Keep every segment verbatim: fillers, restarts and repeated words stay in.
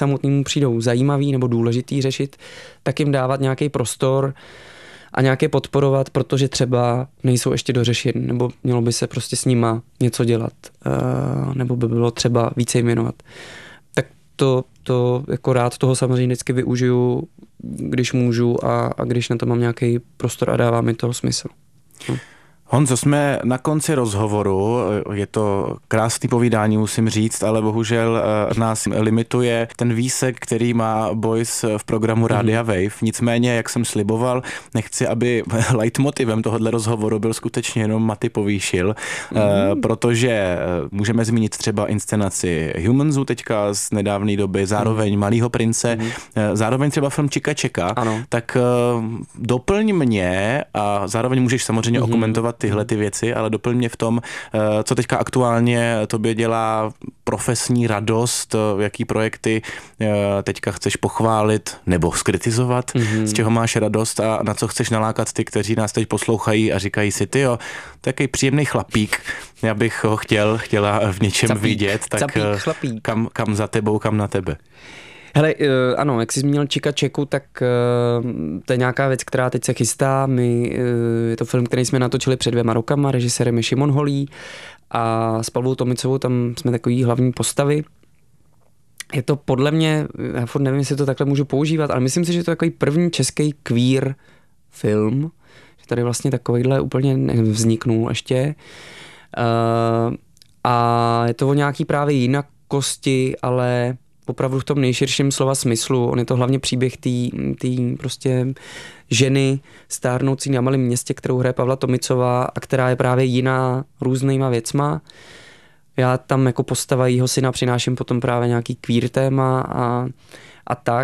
samotnému přijdou zajímavý nebo důležitý řešit, tak jim dávat nějaký prostor a nějaké podporovat, protože třeba nejsou ještě dořešen, nebo mělo by se prostě s nima něco dělat, nebo by bylo třeba více jim věnovat. Tak to, to jako rád toho samozřejmě vždycky využiju, když můžu a, a když na to mám nějaký prostor a dává mi to smysl. Hm. Honzo, jsme na konci rozhovoru, je to krásný povídání, musím říct, ale bohužel nás limituje ten výsek, který má Boys v programu Rádia Wave. Nicméně, jak jsem sliboval, nechci, aby leitmotivem tohohle rozhovoru byl skutečně jenom Maty Povýšil, mm. protože můžeme zmínit třeba inscenaci Humanzů teďka z nedávné doby, zároveň Malýho prince, mm. zároveň třeba film Čika Čeka, ano. Tak doplň mě a zároveň můžeš samozřejmě mm. okomentovat tyhle ty věci, ale doplň mě v tom, co teďka aktuálně tobě dělá profesní radost, jaký projekty teďka chceš pochválit nebo skritizovat, mm-hmm. z čeho máš radost a na co chceš nalákat ty, kteří nás teď poslouchají a říkají si, tyjo, takový příjemný chlapík, já bych ho chtěl, chtěla v něčem capík, vidět, tak capík, kam, kam za tebou, kam na tebe. Hele, ano, jak jsi zmínil Čika Čeku, tak to je nějaká věc, která teď se chystá. My, je to film, který jsme natočili před dvěma rokama, režisérem je Šimon Holý a s Pavlou Tomicovou tam jsme takový hlavní postavy. Je to podle mě, já furt nevím, jestli to takhle můžu používat, ale myslím si, že to je takový první český queer film, že tady vlastně takovýhle úplně nevzniknul ještě. A je to o nějaký právě jinakosti, ale opravdu v tom nejširším slova smyslu. On je to hlavně příběh té prostě ženy stárnoucí na malém městě, kterou hraje Pavla Tomicová a která je právě jiná různýma věcma. Já tam jako postava jího syna přináším potom právě nějaký queer téma a, a tak.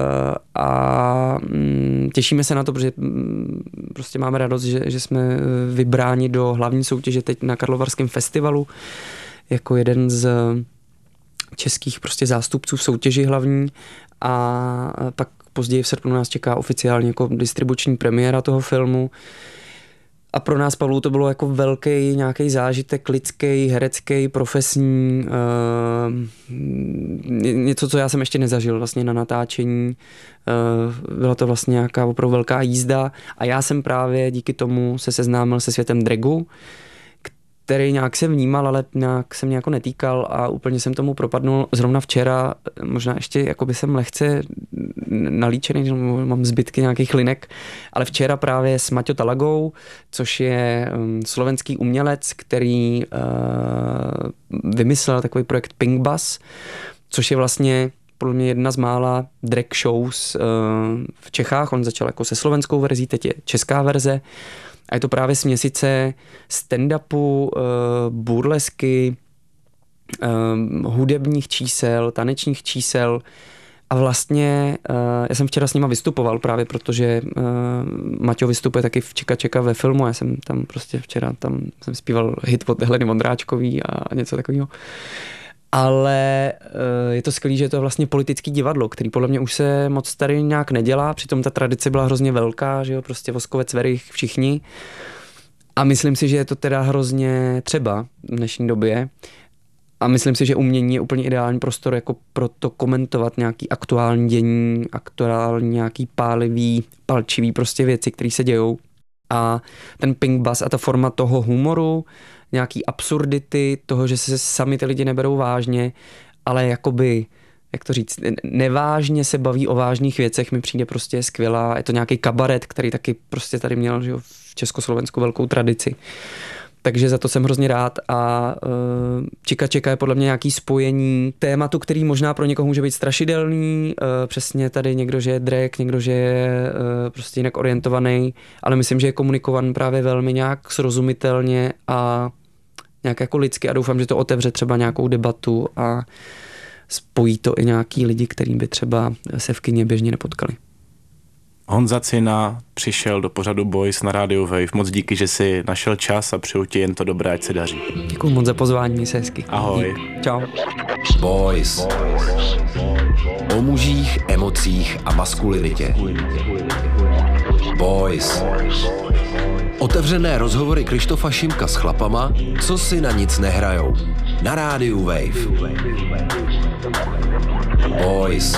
A těšíme se na to, protože prostě máme radost, že, že jsme vybráni do hlavní soutěže teď na Karlovarském festivalu jako jeden z českých prostě zástupců v soutěži hlavní a pak později v srpnu nás čeká oficiálně jako distribuční premiéra toho filmu. A pro nás, Pavlu, to bylo jako velký nějaký zážitek, lidský, herecký, profesní, uh, něco, co já jsem ještě nezažil vlastně na natáčení. Uh, byla to vlastně nějaká opravdu velká jízda a já jsem právě díky tomu se seznámil se světem dragu, který nějak jsem vnímal, ale nějak jsem mě jako netýkal a úplně jsem tomu propadnul. Zrovna včera, možná ještě jako by jsem lehce nalíčený, mám zbytky nějakých linek, ale včera právě s Maťo Talagou, což je um, slovenský umělec, který uh, vymyslel takový projekt Pink Bus, což je vlastně podle mě jedna z mála drag shows uh, v Čechách. On začal jako se slovenskou verzí, teď je česká verze. A je to právě směsice stand-upu, uh, burlesky, uh, hudebních čísel, tanečních čísel. A vlastně uh, já jsem včera s nima vystupoval právě, protože uh, Maťo vystupuje taky v Čika Čeka ve filmu. Já jsem tam prostě včera tam jsem zpíval hit od Heleny Vondráčkový a něco takového. Ale uh, je to skvělý, že je to vlastně politický divadlo, který podle mě už se moc tady nějak nedělá, přitom ta tradice byla hrozně velká, že jo, prostě Voskovec, Verich, všichni. A myslím si, že je to teda hrozně třeba v dnešní době. A myslím si, že umění je úplně ideální prostor jako pro to komentovat nějaký aktuální dění, aktuální nějaký pálivý, palčivý prostě věci, které se dějou. A ten Pink Bus a ta forma toho humoru, nějaký absurdity, toho, že se sami ty lidi neberou vážně, ale jakoby, jak to říct, nevážně se baví o vážných věcech, mi přijde prostě skvělá. Je to nějaký kabaret, který taky prostě tady měl, že jo, v Československu velkou tradici. Takže za to jsem hrozně rád a uh, Čika Čeka je podle mě nějaký spojení tématu, který možná pro někoho může být strašidelný, uh, přesně tady někdo, že je drag, někdo, že je uh, prostě jinak orientovaný, ale myslím, že je komunikovaný právě velmi nějak srozumitelně a nějak jako lidsky a doufám, že to otevře třeba nějakou debatu a spojí to i nějaký lidi, kterým by třeba se v kině běžně nepotkali. Honza Cina přišel do pořadu Boys na rádiu Wave. Moc díky, že jsi našel čas a přeju ti jen to dobré, ať se daří. Děkuji moc za pozvání, měj se hezky. Ahoj. Dík. Čau. Boys. O mužích, emocích a maskulinitě. Boys. Otevřené rozhovory Krištofa Šimka s chlapama, co si na nic nehrajou. Na rádiu Wave. Boys.